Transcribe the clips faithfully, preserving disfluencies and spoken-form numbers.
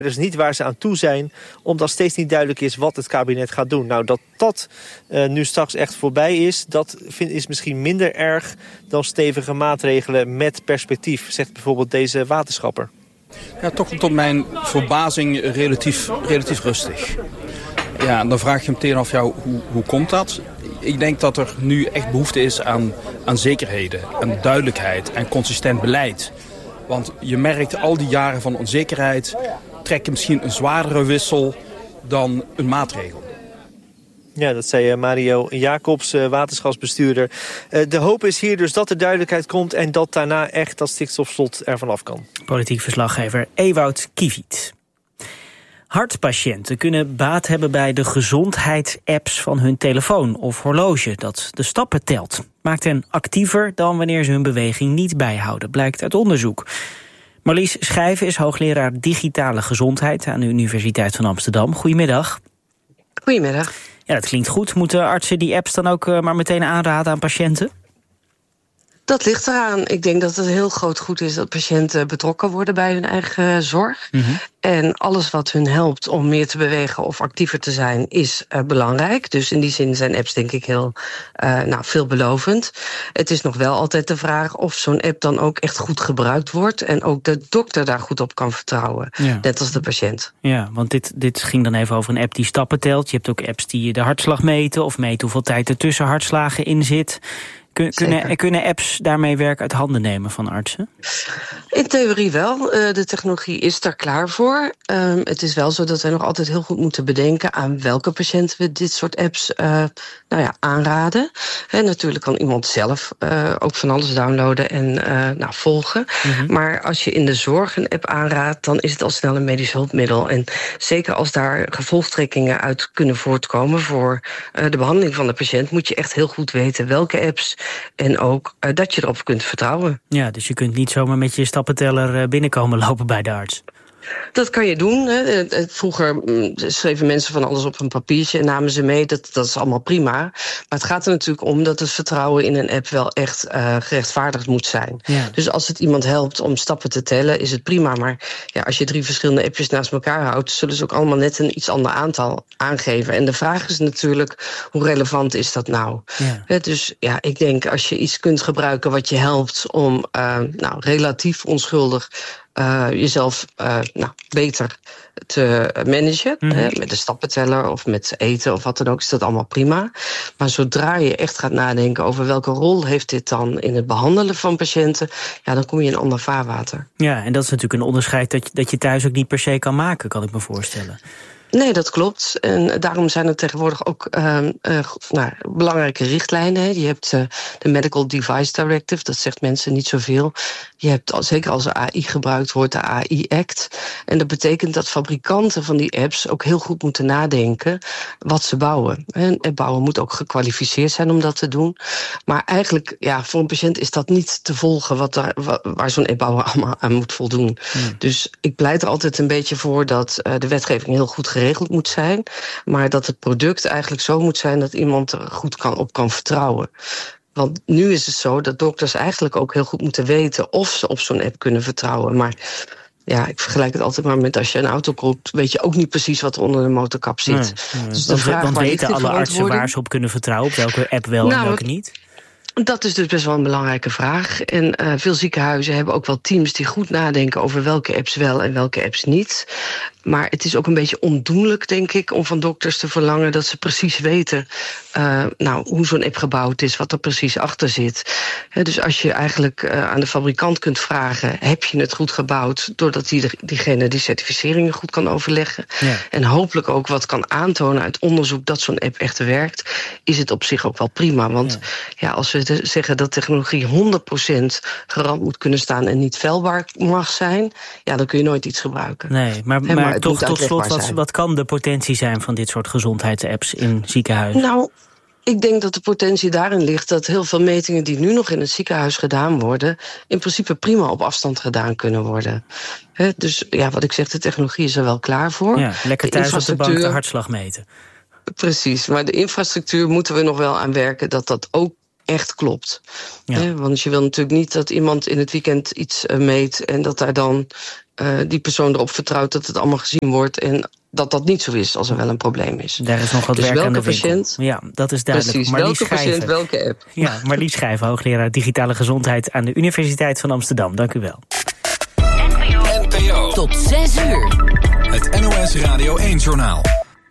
Dus niet waar ze aan toe zijn, omdat steeds niet duidelijk is wat het kabinet gaat doen. Nou, dat dat uh, nu straks echt voorbij is, dat vind, is misschien minder erg dan stevige maatregelen met perspectief, zegt bijvoorbeeld deze waterschapper. Ja, toch tot mijn verbazing relatief, relatief rustig. Ja, dan vraag je meteen af, ja, hoe, hoe komt dat? Ik denk dat er nu echt behoefte is aan, aan zekerheden, aan duidelijkheid en consistent beleid. Want je merkt al die jaren van onzekerheid trekken misschien een zwaardere wissel dan een maatregel. Ja, dat zei Mario Jacobs, waterschapsbestuurder. De hoop is hier dus dat er duidelijkheid komt en dat daarna echt dat stikstofslot ervan af kan. Politiek verslaggever Ewout Kiewiet. Hartpatiënten kunnen baat hebben bij de gezondheidsapps van hun telefoon of horloge dat de stappen telt. Maakt hen actiever dan wanneer ze hun beweging niet bijhouden, blijkt uit onderzoek. Marlies Schijven is hoogleraar digitale gezondheid aan de Universiteit van Amsterdam. Goedemiddag. Goedemiddag. Ja, dat klinkt goed. Moeten artsen die apps dan ook maar meteen aanraden aan patiënten? Dat ligt eraan. Ik denk dat het heel groot goed is dat patiënten betrokken worden bij hun eigen zorg. Mm-hmm. En alles wat hun helpt om meer te bewegen of actiever te zijn is uh, belangrijk. Dus in die zin zijn apps denk ik heel uh, nou, veelbelovend. Het is nog wel altijd de vraag of zo'n app dan ook echt goed gebruikt wordt en ook de dokter daar goed op kan vertrouwen. Ja. Net als de patiënt. Ja, want dit, dit ging dan even over een app die stappen telt. Je hebt ook apps die de hartslag meten of meten hoeveel tijd er tussen hartslagen in zit. Kun, kunnen, kunnen apps daarmee werk uit handen nemen van artsen? In theorie wel. Uh, de technologie is daar klaar voor. Um, het is wel zo dat wij nog altijd heel goed moeten bedenken aan welke patiënten we dit soort apps uh, nou ja, aanraden. En natuurlijk kan iemand zelf uh, ook van alles downloaden en uh, nou, volgen. Mm-hmm. Maar als je in de zorg een app aanraadt, dan is het al snel een medisch hulpmiddel. En zeker als daar gevolgtrekkingen uit kunnen voortkomen voor uh, de behandeling van de patiënt, moet je echt heel goed weten welke apps en ook uh, dat je erop kunt vertrouwen. Ja, dus je kunt niet zomaar met je stappenteller binnenkomen lopen bij de arts. Dat kan je doen. Hè. Vroeger schreven mensen van alles op een papiertje en namen ze mee. Dat, dat is allemaal prima. Maar het gaat er natuurlijk om dat het vertrouwen in een app wel echt uh, gerechtvaardigd moet zijn. Ja. Dus als het iemand helpt om stappen te tellen, is het prima. Maar ja, als je drie verschillende appjes naast elkaar houdt, zullen ze ook allemaal net een iets ander aantal aangeven. En de vraag is natuurlijk, hoe relevant is dat nou? Ja. Hè, dus ja, ik denk als je iets kunt gebruiken wat je helpt om uh, nou, relatief onschuldig Uh, jezelf uh, nou, beter te managen. Mm-hmm. Hè, met de stappenteller of met eten of wat dan ook, is dat allemaal prima. Maar zodra je echt gaat nadenken over welke rol heeft dit dan in het behandelen van patiënten, ja, dan kom je in een ander vaarwater. Ja, en dat is natuurlijk een onderscheid dat je, dat je thuis ook niet per se kan maken, kan ik me voorstellen. Nee, dat klopt. En daarom zijn er tegenwoordig ook uh, uh, nou, belangrijke richtlijnen. Je hebt uh, de Medical Device Directive, dat zegt mensen niet zoveel. Je hebt, zeker als er A I gebruikt wordt, de A I-act. En dat betekent dat fabrikanten van die apps ook heel goed moeten nadenken wat ze bouwen. En app bouwen moet ook gekwalificeerd zijn om dat te doen. Maar eigenlijk, ja, voor een patiënt is dat niet te volgen wat daar, waar zo'n appbouwer allemaal aan moet voldoen. Hmm. Dus ik pleit er altijd een beetje voor dat uh, de wetgeving heel goed geregeld moet zijn, maar dat het product eigenlijk zo moet zijn dat iemand er goed kan, op kan vertrouwen. Want nu is het zo dat dokters eigenlijk ook heel goed moeten weten of ze op zo'n app kunnen vertrouwen. Maar ja, ik vergelijk het altijd maar met als je een auto koopt, weet je ook niet precies wat er onder de motorkap zit. Nee, nee. Dus de vraag, want weten alle artsen waar ze op kunnen vertrouwen, op welke app wel nou, en welke niet? Dat is dus best wel een belangrijke vraag. En uh, veel ziekenhuizen hebben ook wel teams die goed nadenken over welke apps wel en welke apps niet. Maar het is ook een beetje ondoenlijk, denk ik, om van dokters te verlangen dat ze precies weten uh, nou, hoe zo'n app gebouwd is, wat er precies achter zit. He, dus als je eigenlijk uh, aan de fabrikant kunt vragen, heb je het goed gebouwd, doordat die, diegene die certificeringen goed kan overleggen. Ja. En hopelijk ook wat kan aantonen uit onderzoek dat zo'n app echt werkt, is het op zich ook wel prima. Want ja, ja als we te zeggen dat technologie honderd procent garant moet kunnen staan en niet feilbaar mag zijn, ja, dan kun je nooit iets gebruiken. Nee, maar, He, maar, maar toch tot slot, wat, wat kan de potentie zijn van dit soort gezondheidsapps in ziekenhuizen? Nou, ik denk dat de potentie daarin ligt dat heel veel metingen die nu nog in het ziekenhuis gedaan worden, in principe prima op afstand gedaan kunnen worden. He, dus ja, wat ik zeg, de technologie is er wel klaar voor. Ja, lekker thuis op de bank de hartslag meten. Precies, maar de infrastructuur moeten we nog wel aan werken dat dat ook echt klopt. Ja. He, want je wil natuurlijk niet dat iemand in het weekend iets uh, meet en dat daar dan uh, die persoon erop vertrouwt dat het allemaal gezien wordt en dat dat niet zo is als er wel een probleem is. Daar is nog wat dus werk aan de winkel. Patiënt, ja, dat is duidelijk. Precies, Marlies welke Schijven. patiënt, welke app. Ja, Marlies Schijven, hoogleraar digitale gezondheid aan de Universiteit van Amsterdam. Dank u wel. N P O. Tot zes uur. Het N O S Radio één-journaal.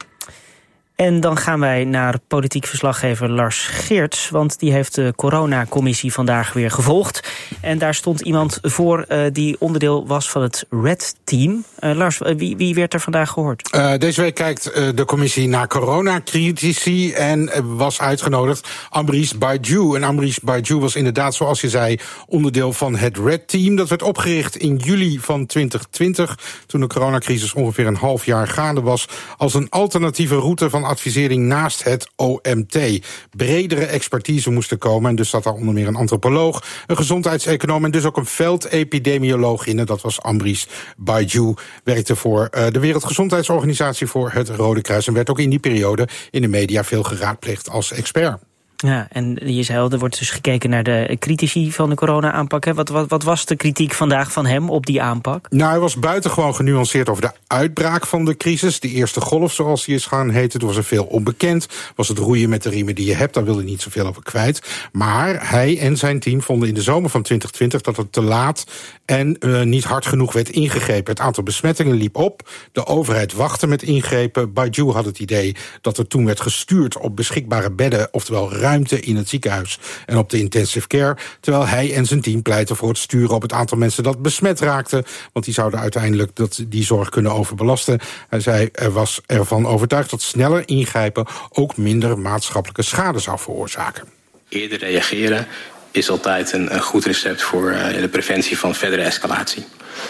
En dan gaan wij naar politiek verslaggever Lars Geerts, want die heeft de coronacommissie vandaag weer gevolgd. En daar stond iemand voor uh, die onderdeel was van het Red Team. Uh, Lars, uh, wie, wie werd er vandaag gehoord? Uh, deze week kijkt uh, de commissie naar coronacritici en uh, was uitgenodigd Ambrish Baijou. En Ambrish Baijou was inderdaad, zoals je zei, onderdeel van het Red Team. Dat werd opgericht in juli van twintig twintig, toen de coronacrisis ongeveer een half jaar gaande was, als een alternatieve route van advisering naast het O M T. Bredere expertise moest er komen en dus zat daar onder meer een antropoloog, een gezondheidseconoom en dus ook een veldepidemioloog in. En dat was Ambrish Baijou, werkte voor uh, de Wereldgezondheidsorganisatie voor het Rode Kruis en werd ook in die periode in de media veel geraadpleegd als expert. Ja, en je zei al, er wordt dus gekeken naar de critici van de corona-aanpak. Wat, wat, wat was de kritiek vandaag van hem op die aanpak? Nou, hij was buitengewoon genuanceerd over de uitbraak van de crisis. De eerste golf, zoals die is gaan heten. Er was er veel onbekend. Was het roeien met de riemen die je hebt, daar wilde hij niet zoveel over kwijt. Maar hij en zijn team vonden in de zomer van twintig twintig dat het te laat en uh, niet hard genoeg werd ingegrepen. Het aantal besmettingen liep op. De overheid wachtte met ingrepen. Baijou had het idee dat er toen werd gestuurd op beschikbare bedden, oftewel ruimte in het ziekenhuis en op de intensive care, terwijl hij en zijn team pleiten voor het sturen op het aantal mensen dat besmet raakte, want die zouden uiteindelijk dat, die zorg kunnen overbelasten. Hij zei, er was ervan overtuigd dat sneller ingrijpen ook minder maatschappelijke schade zou veroorzaken. Eerder reageren is altijd een, een goed recept voor uh, de preventie van verdere escalatie.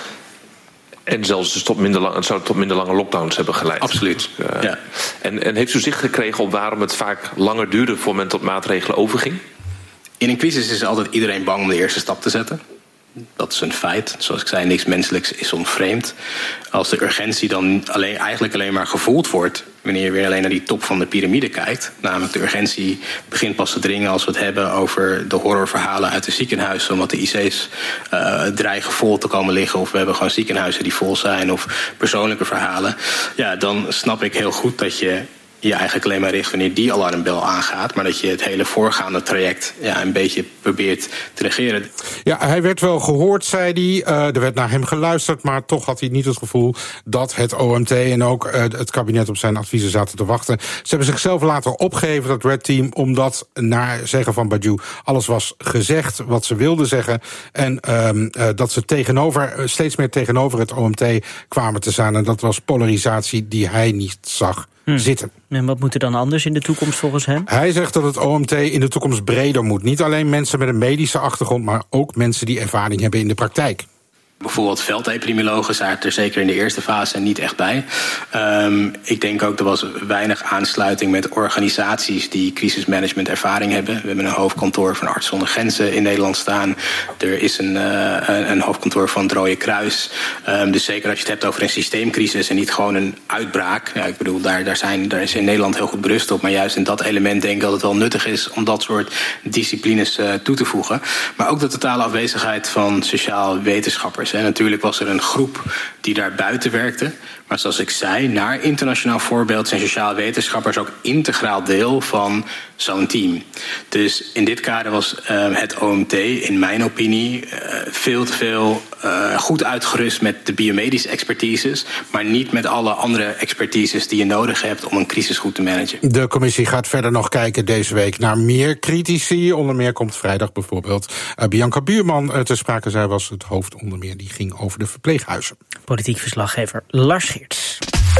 En zelfs dus tot minder lang, het zou tot minder lange lockdowns hebben geleid. Absoluut. Uh, ja. en, en heeft u zicht gekregen op waarom het vaak langer duurde voor men tot maatregelen overging? In een crisis is altijd iedereen bang om de eerste stap te zetten. Dat is een feit. Zoals ik zei, niks menselijks is onvreemd. Als de urgentie dan alleen, eigenlijk alleen maar gevoeld wordt wanneer je weer alleen naar die top van de piramide kijkt, namelijk de urgentie begint pas te dringen als we het hebben over de horrorverhalen uit de ziekenhuizen, omdat de I C's uh, dreigen vol te komen liggen, of we hebben gewoon ziekenhuizen die vol zijn, of persoonlijke verhalen. Ja, dan snap ik heel goed dat je je eigenlijk alleen maar richt wanneer die alarmbel aangaat, maar dat je het hele voorgaande traject ja, een beetje probeert te regeren. Ja, hij werd wel gehoord, zei hij. Uh, er werd naar hem geluisterd, maar toch had hij niet het gevoel dat het O M T en ook uh, het kabinet op zijn adviezen zaten te wachten. Ze hebben zichzelf later opgegeven, dat Red Team, omdat naar zeggen van Baijou alles was gezegd wat ze wilden zeggen en um, uh, dat ze tegenover, uh, steeds meer tegenover het O M T kwamen te staan. En dat was polarisatie die hij niet zag Hmm. zitten. En wat moet er dan anders in de toekomst volgens hem? Hij zegt dat het O M T in de toekomst breder moet. Niet alleen mensen met een medische achtergrond, maar ook mensen die ervaring hebben in de praktijk. Bijvoorbeeld veldepidemiologen zaten er zeker in de eerste fase niet echt bij. Um, ik denk ook, er was weinig aansluiting met organisaties die crisismanagement ervaring hebben. We hebben een hoofdkantoor van Artsen zonder Grenzen in Nederland staan. Er is een, uh, een hoofdkantoor van het Rode Kruis. Um, dus zeker als je het hebt over een systeemcrisis en niet gewoon een uitbraak. Ja, ik bedoel, daar, daar, zijn, daar is in Nederland heel goed berust op. Maar juist in dat element denk ik dat het wel nuttig is om dat soort disciplines uh, toe te voegen. Maar ook de totale afwezigheid van sociaal wetenschappers. En natuurlijk was er een groep die daar buiten werkte. Maar zoals ik zei, naar internationaal voorbeeld zijn sociale wetenschappers ook integraal deel van zo'n team. Dus in dit kader was uh, het O M T, in mijn opinie, uh, veel te veel uh, goed uitgerust met de biomedische expertises, maar niet met alle andere expertises die je nodig hebt om een crisis goed te managen. De commissie gaat verder nog kijken deze week naar meer critici. Onder meer komt vrijdag bijvoorbeeld uh, Bianca Buurman uh, te sprake. Zij was het hoofd onder meer, die ging over de verpleeghuizen. Politiek verslaggever Lars Geerts.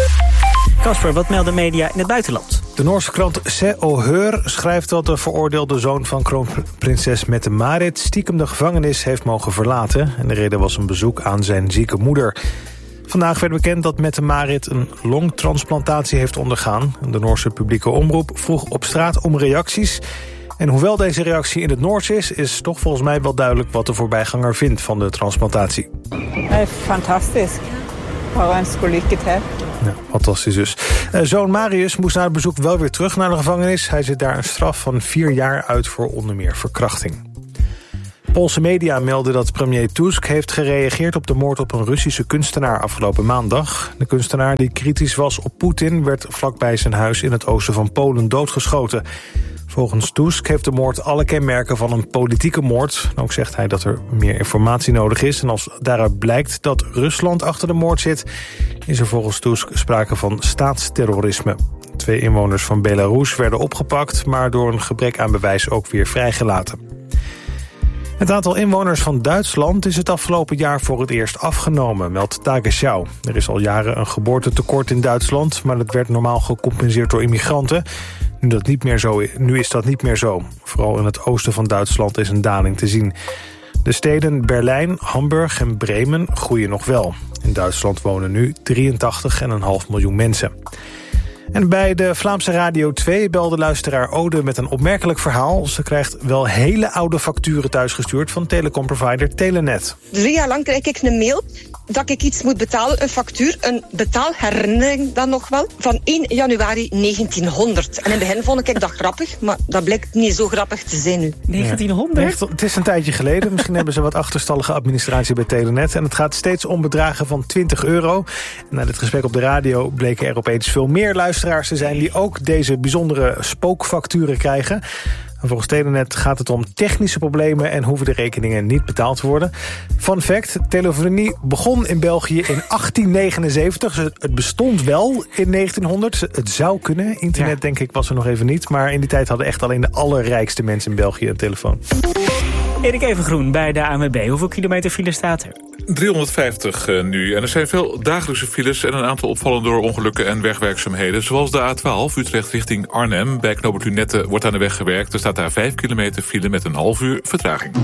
Casper, wat melden media in het buitenland? De Noorse krant Se Oheur schrijft dat de veroordeelde zoon van kroonprinses Mette-Marit stiekem de gevangenis heeft mogen verlaten. En de reden was een bezoek aan zijn zieke moeder. Vandaag werd bekend dat Mette-Marit een longtransplantatie heeft ondergaan. De Noorse publieke omroep vroeg op straat om reacties. En hoewel deze reactie in het Noors is, is toch volgens mij wel duidelijk wat de voorbijganger vindt van de transplantatie. Fantastisch. Bara ønske lykke til. Ja, fantastisch dus. Uh, zoon Marius moest na het bezoek wel weer terug naar de gevangenis. Hij zit daar een straf van vier jaar uit voor onder meer verkrachting. Poolse media melden dat premier Tusk heeft gereageerd op de moord op een Russische kunstenaar afgelopen maandag. De kunstenaar die kritisch was op Poetin werd vlakbij zijn huis in het oosten van Polen doodgeschoten. Volgens Tusk heeft de moord alle kenmerken van een politieke moord. Ook zegt hij dat er meer informatie nodig is. En als daaruit blijkt dat Rusland achter de moord zit, is er volgens Tusk sprake van staatsterrorisme. Twee inwoners van Belarus werden opgepakt, maar door een gebrek aan bewijs ook weer vrijgelaten. Het aantal inwoners van Duitsland is het afgelopen jaar voor het eerst afgenomen, meldt Tagesschau. Er is al jaren een geboortetekort in Duitsland, maar dat werd normaal gecompenseerd door immigranten. Nu, dat niet meer zo, nu is dat niet meer zo. Vooral in het oosten van Duitsland is een daling te zien. De steden Berlijn, Hamburg en Bremen groeien nog wel. In Duitsland wonen nu drieëntachtig komma vijf miljoen mensen. En bij de Vlaamse Radio twee belde luisteraar Ode met een opmerkelijk verhaal. Ze krijgt wel hele oude facturen thuisgestuurd van telecomprovider Telenet. Drie jaar lang krijg ik een mail dat ik iets moet betalen, een factuur, een betaalherinnering dan nog wel, van één januari negentienhonderd. En in het begin vond ik dat grappig, maar dat blijkt niet zo grappig te zijn nu. negentienhonderd? Ja, het is een tijdje geleden. Misschien hebben ze wat achterstallige administratie bij Telenet. En het gaat steeds om bedragen van twintig euro. En na dit gesprek op de radio bleken er opeens veel meer luisteraars te zijn die ook deze bijzondere spookfacturen krijgen. En volgens Telenet gaat het om technische problemen en hoeven de rekeningen niet betaald te worden. Fun fact, telefonie begon in België in achttien negenenzeventig. Dus het bestond wel in negentienhonderd. Het zou kunnen. Internet ja. denk ik was er nog even niet. Maar in die tijd hadden echt alleen de allerrijkste mensen in België een telefoon. Erik Evengroen bij de A N W B. Hoeveel kilometer file staat er? driehonderdvijftig uh, nu. En er zijn veel dagelijkse files en een aantal opvallen door ongelukken en wegwerkzaamheden. Zoals de A twaalf, Utrecht richting Arnhem. Bij knooppunt Lunette wordt aan de weg gewerkt. Er staat daar vijf kilometer file met een half uur vertraging.